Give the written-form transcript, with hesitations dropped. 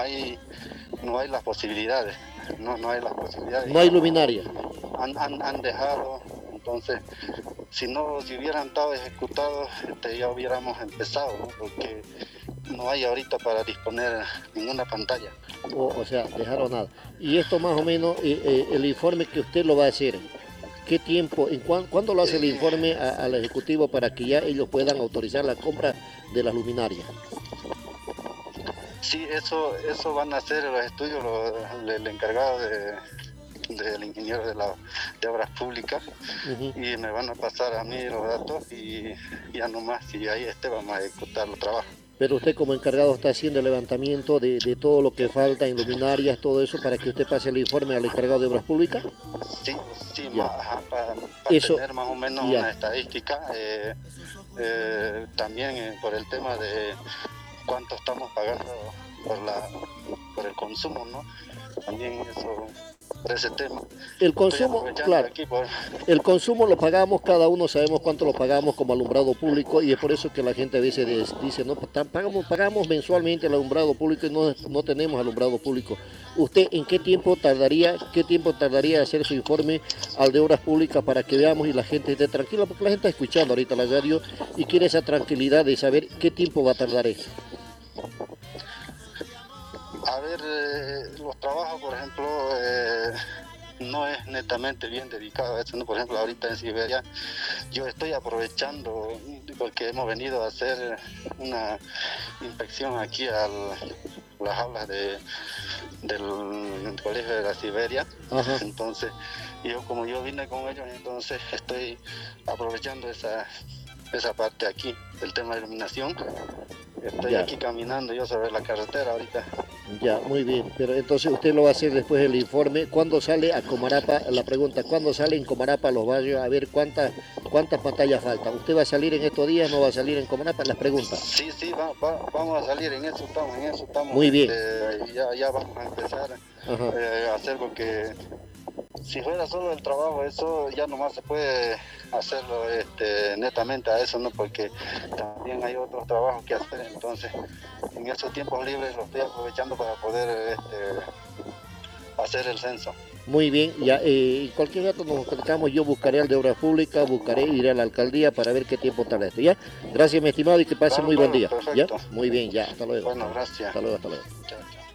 no hay las posibilidades, no hay las posibilidades. No hay luminaria. Han dejado, entonces, si hubieran estado ejecutados, ya hubiéramos empezado, ¿no? Porque no hay ahorita para disponer ninguna pantalla. O sea, dejaron nada. Y esto más o menos, el informe que usted lo va a hacer, ¿qué tiempo, cuándo lo hace el informe al Ejecutivo para que ya ellos puedan autorizar la compra de las luminarias? Sí, eso van a hacer los estudios, el encargado del ingeniero de obras públicas, y me van a pasar a mí los datos y ya nomás, y ahí vamos a ejecutar los trabajos. Pero usted como encargado está haciendo el levantamiento de todo lo que falta en luminarias, todo eso, para que usted pase el informe al encargado de obras públicas. Sí, para tener más o menos una estadística, también por el tema de cuánto estamos pagando por el consumo, ¿no? También eso, por ese tema. El consumo, claro, el consumo lo pagamos, cada uno sabemos cuánto lo pagamos como alumbrado público, y es por eso que la gente a veces dice, no, pagamos mensualmente el alumbrado público y no tenemos alumbrado público. ¿Usted en qué tiempo tardaría hacer su informe al de obras públicas para que veamos y la gente esté tranquila? Porque la gente está escuchando ahorita la radio y quiere esa tranquilidad de saber qué tiempo va a tardar eso. A ver, los trabajos, por ejemplo, no es netamente bien dedicado a eso, ¿no? Por ejemplo, ahorita en Siberia yo estoy aprovechando, porque hemos venido a hacer una inspección aquí a las aulas del colegio de la Siberia. Ajá. Entonces, como yo vine con ellos, entonces estoy aprovechando esa parte aquí, del tema de iluminación. Estoy aquí caminando yo sobre la carretera ahorita. Ya, muy bien, pero entonces usted lo va a hacer después del informe. ¿Cuándo sale a Comarapa? La pregunta, ¿cuándo sale en Comarapa a los barrios? A ver cuántas pantallas faltan. ¿Usted va a salir en estos días? ¿No va a salir en Comarapa? Las preguntas. Sí, vamos a salir en eso estamos. Muy bien. Ya vamos a empezar a hacer, porque si fuera solo el trabajo, eso ya nomás se puede hacerlo netamente a eso, ¿no? Porque también hay otros trabajos que hacer, entonces en esos tiempos libres los estoy aprovechando para poder hacer el censo. Muy bien, ya cualquier dato nos acercamos, yo buscaré al de obras públicas, iré a la alcaldía para ver qué tiempo tarda esto, ¿ya? Gracias, mi estimado, y que pase muy buen día. Perfecto. ¿Ya? Muy bien, ya, hasta luego. Bueno, gracias. Hasta luego. Chao.